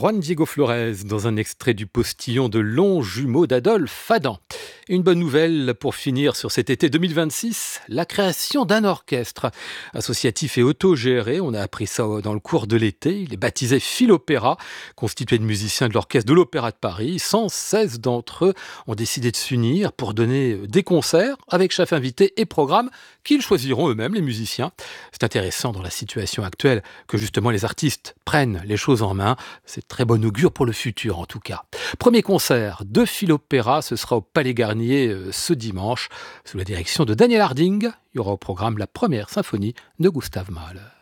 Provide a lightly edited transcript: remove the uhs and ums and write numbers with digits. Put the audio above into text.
Juan Diego Flores dans un extrait du postillon de Longs jumeaux d'Adolphe Adam. Une bonne nouvelle pour finir sur cet été 2026, la création d'un orchestre associatif et autogéré. On a appris ça dans le cours de l'été. Il est baptisé Philopéra, constitué de musiciens de l'orchestre de l'Opéra de Paris. 116 d'entre eux ont décidé de s'unir pour donner des concerts avec chef invité et programme qu'ils choisiront eux-mêmes, les musiciens. C'est intéressant dans la situation actuelle que justement les artistes prennent les choses en main. C'est très bon augure pour le futur en tout cas. Premier concert de Philopéra, ce sera au Palais Garnier ce dimanche, sous la direction de Daniel Harding. Il y aura au programme la première symphonie de Gustave Mahler.